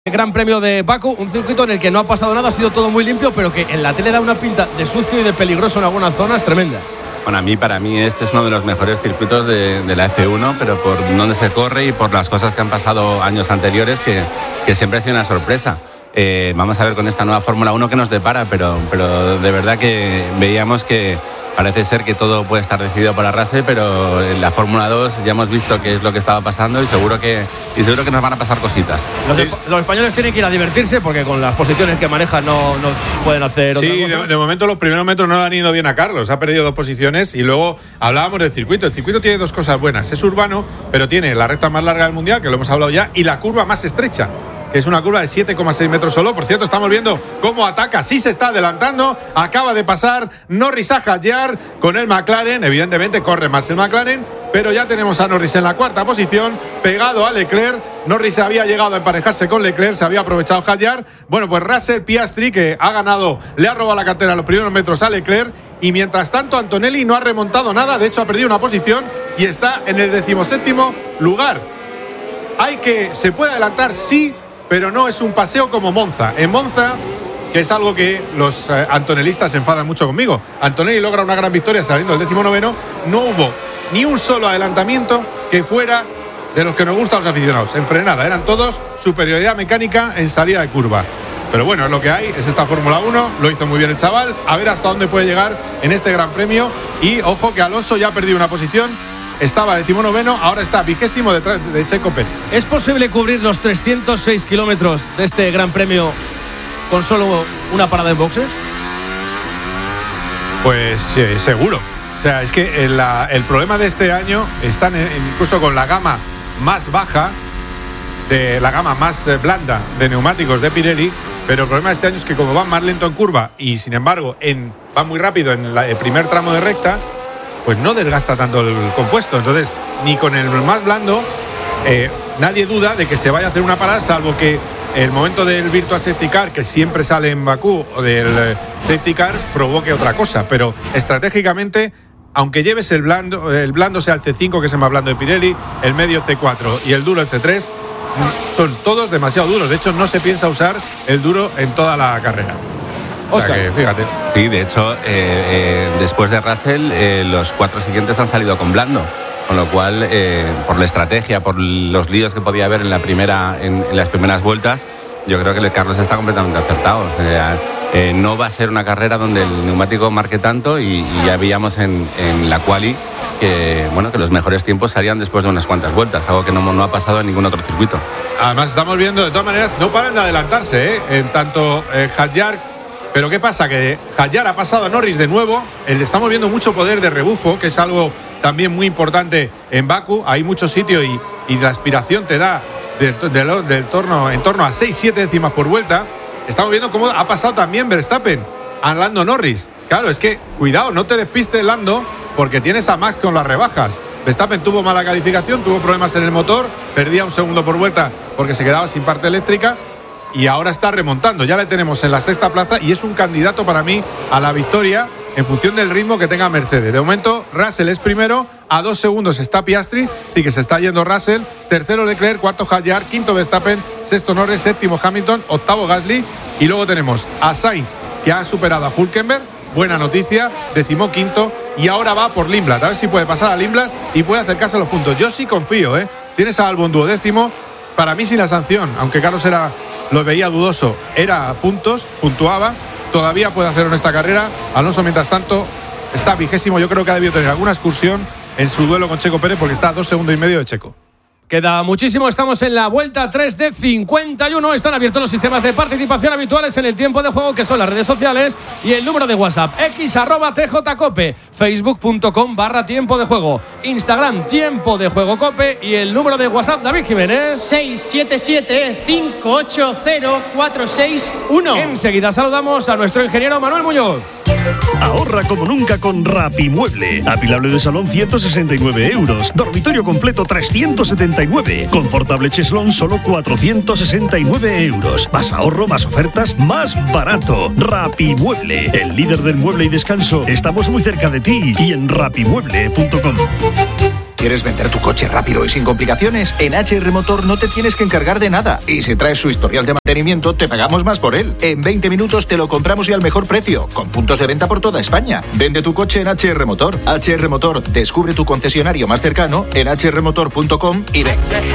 Gran Premio de Bakú, un circuito en el que no ha pasado nada, ha sido todo muy limpio, pero que en la tele da una pinta de sucio y de peligroso en algunas zonas tremenda. Bueno, para mí este es uno de los mejores circuitos de la F1, pero por donde se corre y por las cosas que han pasado años anteriores, que siempre ha sido una sorpresa. Vamos a ver con esta nueva Fórmula 1 que nos depara, pero de verdad que veíamos que parece ser que todo puede estar decidido por Russell, pero en la Fórmula 2 ya hemos visto qué es lo que estaba pasando y seguro que nos van a pasar cositas. Los españoles tienen que ir a divertirse porque con las posiciones que manejan no pueden hacer otra cosa. De momento los primeros metros no le han ido bien a Carlos, ha perdido 2 posiciones y luego hablábamos del circuito. El circuito tiene 2 cosas buenas, es urbano, pero tiene la recta más larga del mundial, que lo hemos hablado ya, y la curva más estrecha, que es una curva de 7,6 metros solo. Por cierto, estamos viendo cómo ataca, sí se está adelantando, acaba de pasar Norris a Hadjar con el McLaren, evidentemente corre más el McLaren, pero ya tenemos a Norris en la 4ª posición, pegado a Leclerc. Norris había llegado a emparejarse con Leclerc, se había aprovechado Hadjar. Bueno, pues Russell, Piastri, que ha ganado, le ha robado la cartera en los primeros metros a Leclerc, y mientras tanto Antonelli no ha remontado nada, de hecho ha perdido una posición y está en el 17º lugar. Se puede adelantar, sí, pero no es un paseo como Monza. En Monza, que es algo que los antonelistas se enfadan mucho conmigo, Antonelli logra una gran victoria saliendo del 19º, no hubo ni un solo adelantamiento que fuera de los que nos gustan a los aficionados, en frenada, eran todos superioridad mecánica en salida de curva. Pero bueno, es lo que hay, es esta Fórmula 1, lo hizo muy bien el chaval, a ver hasta dónde puede llegar en este Gran Premio. Y ojo que Alonso ya ha perdido una posición, estaba 19º, ahora está 20º detrás de Checo Pérez. ¿Es posible cubrir los 306 kilómetros de este Gran Premio con solo una parada en boxes? Pues sí, seguro. O sea, es que el problema de este año están incluso con la gama más baja, de la gama más blanda de neumáticos de Pirelli, pero el problema de este año es que como van más lento en curva y sin embargo van muy rápido en el primer tramo de recta, pues no desgasta tanto el compuesto. Entonces, ni con el más blando, nadie duda de que se vaya a hacer una parada, salvo que el momento del Virtual Safety Car, que siempre sale en Bakú, o del Safety Car, provoque otra cosa. Pero estratégicamente, aunque lleves el blando sea el C5, que es el más blando de Pirelli, el medio C4 y el duro el C3, son todos demasiado duros. De hecho, no se piensa usar el duro en toda la carrera. Oscar. O sea que, fíjate. Sí, de hecho, después de Russell, los 4 siguientes han salido con blando. Con lo cual, por la estrategia, por los líos que podía haber en las primeras vueltas, yo creo que Carlos está completamente acertado. O sea, no va a ser una carrera donde el neumático marque tanto y ya veíamos en la quali que los mejores tiempos salían después de unas cuantas vueltas, algo que no ha pasado en ningún otro circuito. Además, estamos viendo, de todas maneras, no paran de adelantarse, en tanto Hadjar. Pero ¿qué pasa? Que Hadjar ha pasado a Norris de nuevo. Estamos viendo mucho poder de rebufo, que es algo también muy importante en Bakú. Hay mucho sitio y la aspiración te da en torno a 6-7 décimas por vuelta. Estamos viendo cómo ha pasado también Verstappen a Lando Norris. Claro, es que cuidado, no te despistes, Lando, porque tienes a Max con las rebajas. Verstappen tuvo mala calificación, tuvo problemas en el motor, perdía 1 segundo por vuelta porque se quedaba sin parte eléctrica. Y ahora está remontando, ya le tenemos en la 6ª plaza y es un candidato para mí a la victoria en función del ritmo que tenga Mercedes. De momento, Russell es primero, a 2 segundos está Piastri, y que se está yendo Russell, 3º Leclerc, 4º Hadjar, 5º Verstappen, 6º Norris, 7º Hamilton, 8º Gasly, y luego tenemos a Sainz, que ha superado a Hülkenberg, buena noticia, 15º, y ahora va por Lindblad, a ver si puede pasar a Lindblad y puede acercarse a los puntos. Yo sí confío, tienes a Albon 12º, para mí sin la sanción, aunque Carlos lo veía dudoso, era puntos, puntuaba, todavía puede hacerlo en esta carrera. Alonso, mientras tanto, está 20º, yo creo que ha debido tener alguna excursión en su duelo con Checo Pérez porque está a 2,5 segundos de Checo. Queda muchísimo, estamos en la vuelta 3 de 51. Están abiertos los sistemas de participación habituales en el tiempo de juego, que son las redes sociales y el número de WhatsApp: x@tjcope, facebook.com/tiempo de juego, Instagram tiempo de juego cope, y el número de WhatsApp, David Jiménez, 677-580-461. Enseguida saludamos a nuestro ingeniero Manuel Muñoz. Ahorra como nunca con Rapimueble. Apilable de salón 169 euros. Dormitorio completo 379. Confortable cheslón solo 469 euros. Más ahorro, más ofertas, más barato. Rapimueble, el líder del mueble y descanso. Estamos muy cerca de ti y en rapimueble.com. ¿Quieres vender tu coche rápido y sin complicaciones? En HR Motor no te tienes que encargar de nada. Y si traes su historial de mantenimiento, te pagamos más por él. En 20 minutos te lo compramos y al mejor precio, con puntos de venta por toda España. Vende tu coche en HR Motor. HR Motor, descubre tu concesionario más cercano en hrmotor.com y ven.